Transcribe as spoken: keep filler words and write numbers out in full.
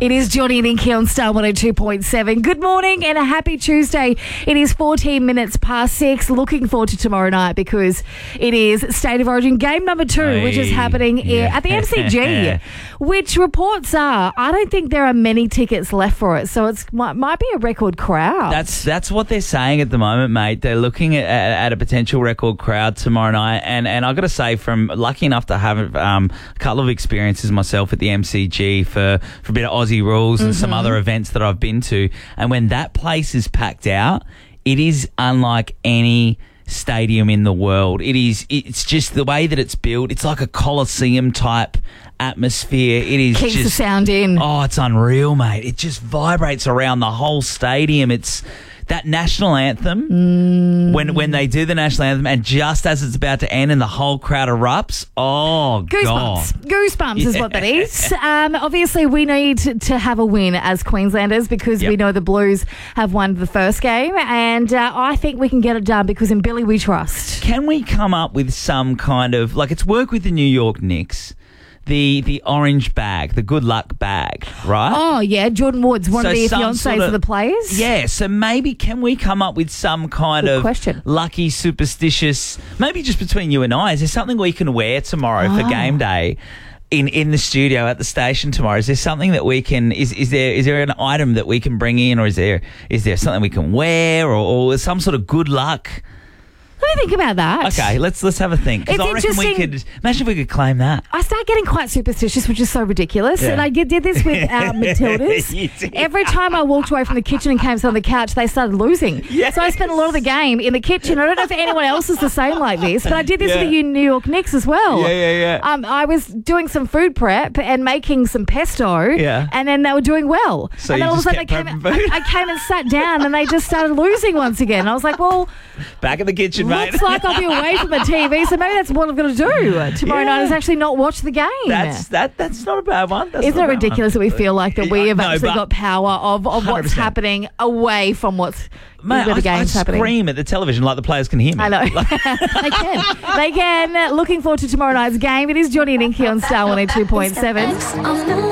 It is Johnny and Inky on Star one oh two point seven. Good morning and a happy Tuesday. It is fourteen minutes past six. Looking forward to tomorrow night because it is State of Origin game number two, Hey, which is happening yeah. at the M C G, which reports are, I don't think there are many tickets left for it, so it's might, might be a record crowd. That's that's what they're saying at the moment, mate. They're looking at, at, at a potential record crowd tomorrow night, and, and I've got to say, from lucky enough to have um, a couple of experiences myself at the M C G for, for a bit of Aussie rules and mm-hmm. some other events that I've been to, and when that place is packed out, it is unlike any stadium in the world. It is. It's just the way that it's built. It's like a Coliseum type atmosphere. It is keeps just, the sound in. Oh, it's unreal, mate. It just vibrates around the whole stadium. It's that national anthem, mm. when when they do the national anthem, and just as it's about to end and the whole crowd erupts, oh, Goosebumps. God. Goosebumps Yeah. is what that is. Um, obviously, we need to have a win as Queenslanders because Yep. we know the Blues have won the first game, and uh, I think we can get it done because in Billy we trust. Can we come up with some kind of, like, it's work with the New York Knicks, the the orange bag, the good luck bag, right? Oh, yeah, Jordan Woods, one So of the some fiancés sort of, of- the players. Yeah, so maybe can we come up with some kind Good of question. lucky, superstitious, maybe just between you and I, is there something we can wear tomorrow for Oh. game day in, in the studio at the station tomorrow? Is there something that we can, is, is there is there an item that we can bring in, or is there is there something we can wear, or, or some sort of good luck? Let me think about that. Okay, let's let's have a think. 'Cause It's I reckon we interesting- could, imagine if we could claim that. I start getting quite superstitious, which is so ridiculous. Yeah. And I did did this with our Matildas. You did. Every time I walked away from the kitchen and came to on the couch, they started losing. Yes. So I spent a lot of the game in the kitchen. I don't know if anyone else is the same like this, but I did this Yeah. with the New York Knicks as well. Yeah, yeah, yeah. Um, I was doing some food prep and making some pesto. Yeah. And then they were doing well. So and you then all of a just sudden kept they came, prepping food? I, I came and sat down and they just started losing once again. And I was like, well, Back in the kitchen, mate. looks like I'll be away from the T V, so maybe that's what I've got to do tomorrow Yeah. night is actually not watch the game. That's that. That's not a bad one. That's Isn't not it a bad ridiculous that one. we feel like that we have No, actually but- got power of, of one hundred what's percent. happening away from what's Mate, where the I, I game's happening? scream at the television like the players can hear me. I know. They can. They can. Looking forward to tomorrow night's game. It is Johnny and Inky on Star one oh two point seven.